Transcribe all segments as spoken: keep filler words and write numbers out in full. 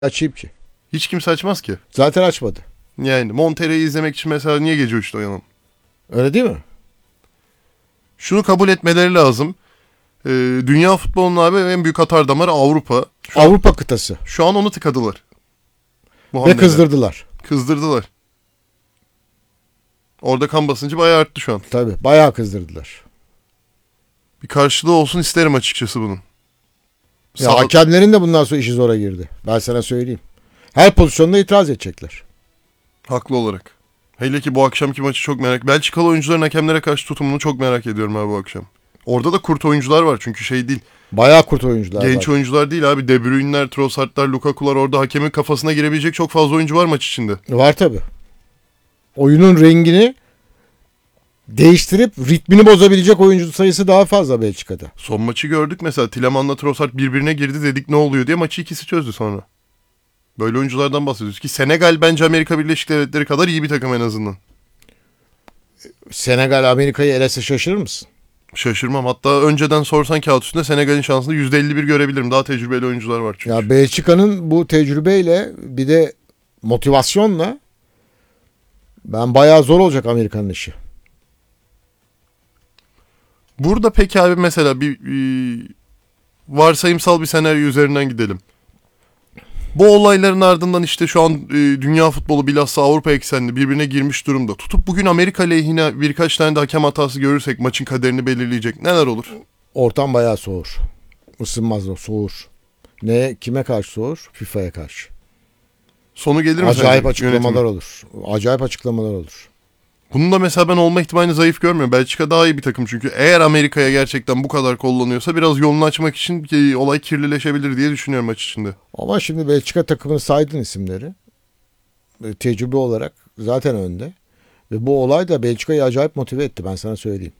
Açayım ki. Hiç kimse açmaz ki. Zaten açmadı. Yani Monterrey'i izlemek için mesela niye gece üçte uyanalım? Öyle değil mi? Şunu kabul etmeleri lazım. Ee, dünya futbolunun abi en büyük atar damarı Avrupa. Şu Avrupa an, kıtası. Şu an onu tıkadılar. Bu Ve hamleyle. kızdırdılar. Kızdırdılar. Orada kan basıncı bayağı arttı şu an. Tabii bayağı kızdırdılar. Bir karşılığı olsun isterim açıkçası bunun. Ya Sağ... hakemlerin de bundan sonra işi zora girdi. Ben sana söyleyeyim. Her pozisyonda itiraz edecekler. Haklı olarak. Hele ki bu akşamki maçı çok merak... Belçikalı oyuncuların hakemlere karşı tutumunu çok merak ediyorum abi bu akşam. Orada da kurt oyuncular var çünkü şey değil. Bayağı kurt oyuncular Genç var. oyuncular değil abi. De Bruyne'ler, Trossard'lar, Lukaku'lar, orada hakemin kafasına girebilecek çok fazla oyuncu var maç içinde. Var tabii. Oyunun rengini değiştirip ritmini bozabilecek oyuncu sayısı daha fazla Belçika'da. Son maçı gördük mesela. Tielemann'la Trossard birbirine girdi, dedik ne oluyor diye, maçı ikisi çözdü sonra. Böyle oyunculardan bahsediyoruz ki Senegal bence Amerika Birleşik Devletleri kadar iyi bir takım en azından. Senegal Amerika'yı elese şaşırır mısın? Şaşırmam. Hatta önceden sorsan kağıt üstünde Senegal'in şansını yüzde elli bir görebilirim. Daha tecrübeli oyuncular var çünkü. Ya Belçika'nın bu tecrübeyle bir de motivasyonla ben bayağı zor olacak Amerika'nın işi. Burada peki abi mesela bir, bir varsayımsal bir senaryo üzerinden gidelim. Bu olayların ardından işte şu an e, dünya futbolu bilhassa Avrupa eksenli birbirine girmiş durumda. Tutup bugün Amerika lehine birkaç tane de hakem hatası görürsek maçın kaderini belirleyecek neler olur? Ortam bayağı soğur. Isınmaz o, soğur. Ne, kime karşı soğur? FIFA'ya karşı. Sonu gelir mi? Acayip sence açıklamalar yönetimin? olur. Acayip açıklamalar olur. Bunun da mesela ben olma ihtimalini zayıf görmüyorum. Belçika daha iyi bir takım çünkü. Eğer Amerika'ya gerçekten bu kadar kullanıyorsa biraz yolunu açmak için ki olay kirlileşebilir diye düşünüyorum maç içinde. Ama şimdi Belçika takımını saydın isimleri. E, Tecrübe olarak zaten önde. Ve bu olay da Belçika'yı acayip motive etti, ben sana söyleyeyim.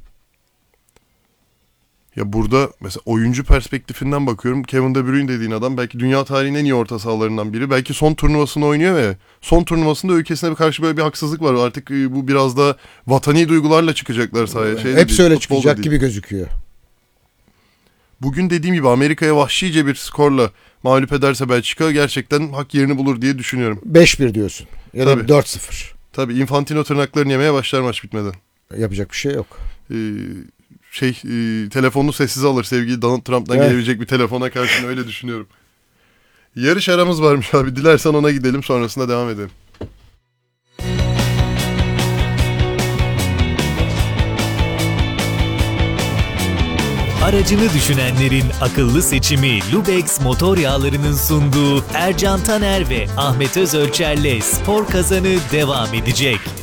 Ya burada mesela oyuncu perspektifinden bakıyorum. Kevin De Bruyne dediğin adam belki dünya tarihinin en iyi orta sahalarından biri. Belki son turnuvasını oynuyor ve son turnuvasında ülkesine karşı böyle bir haksızlık var. Artık bu biraz da vatani duygularla çıkacaklar sahaya. Şey Hepsi değil, öyle futbol da çıkacak değil. gibi gözüküyor. Bugün dediğim gibi Amerika'ya vahşice bir skorla mağlup ederse Belçika gerçekten hak yerini bulur diye düşünüyorum. beş bir diyorsun. Ya da Tabii. dört sıfır. Tabii Infantino tırnaklarını yemeye başlar maç bitmeden. Yapacak bir şey yok. Ee, şey e, telefonunu sessize alır sevgili Donald Trump'tan Evet. gelebilecek bir telefona karşın, öyle düşünüyorum. Yarış aramız varmış abi. Dilersen ona gidelim, sonrasında devam edelim. Aracını düşünenlerin akıllı seçimi Lubex motor yağlarının sunduğu Ercan Taner ve Ahmet Özölçer'le Spor Kazanı devam edecek.